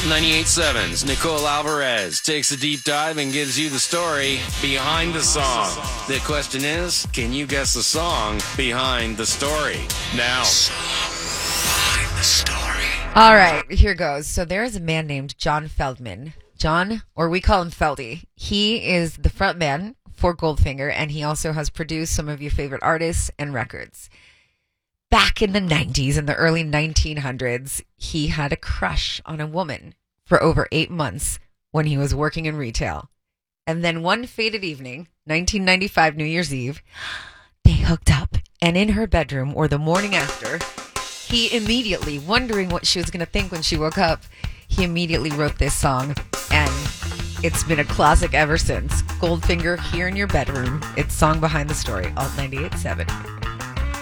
98.7's Nicole Alvarez takes a deep dive and gives you the story behind the song. The question is, can you guess the song behind the story? Now. Behind the story. All right, here goes. So there is a man named John Feldman. John, or we call him Feldy. He is the front man for Goldfinger, and he also has produced some of your favorite artists and records. Back in the 90s, in the early 1900s, he had a crush on a woman for over 8 months when he was working in retail. And then one fated evening, 1995 New Year's Eve, they hooked up. And in her bedroom, or the morning after, he immediately, wondering what she was going to think when she woke up, he immediately wrote this song. And it's been a classic ever since. Goldfinger, Here in Your Bedroom. It's Song Behind the Story, Alt 98.7.